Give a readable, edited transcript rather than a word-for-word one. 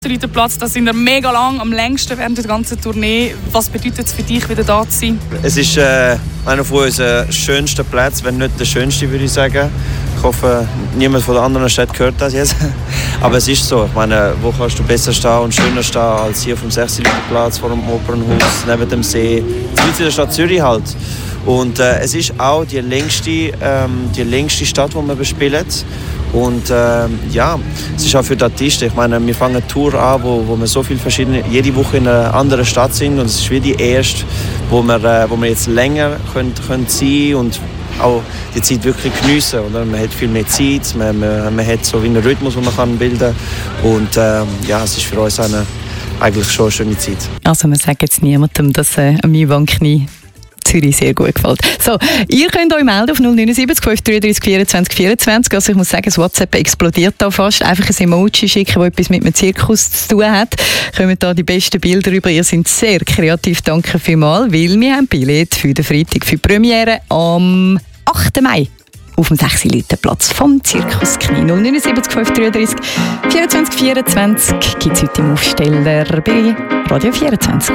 Platz, da sind wir mega lang, am längsten während der ganzen Tournee. Was bedeutet es für dich, wieder da zu sein? Es ist einer von unseren schönsten Plätzen, wenn nicht der schönste, würde ich sagen. Ich hoffe, niemand von den anderen Städten hört das jetzt. Aber es ist so. Ich meine, wo kannst du besser stehen und schöner stehen als hier auf dem 6-Liter-Platz vor dem Opernhaus, neben dem See. In der Stadt Zürich halt. Und es ist auch die längste Stadt, die wir bespielen. Und ja, es ist auch für die Artisten. Ich meine, wir fangen eine Tour an, wo wir so viele verschiedene, jede Woche in einer anderen Stadt sind. Und es ist wie die erste, wo wir jetzt länger können sein und auch die Zeit wirklich geniessen. Oder? Man hat viel mehr Zeit, man hat so wie einen Rhythmus, den man bilden kann. Und ja, es ist für uns eigentlich schon eine schöne Zeit. Also man sagt jetzt niemandem, dass Ivan Knie Zürich sehr gut gefällt. So, ihr könnt euch melden auf 079 533 24 24. Also ich muss sagen, das WhatsApp explodiert da fast. Einfach ein Emoji schicken, das etwas mit einem Zirkus zu tun hat. Kommen da die besten Bilder rüber. Ihr seid sehr kreativ. Danke vielmals, weil wir haben Billett für den Freitag für die Premiere am 8. Mai auf dem 6-Liter-Platz vom Zirkus Knie. 079 533 24 24 gibt es heute im Aufsteller bei Radio 24.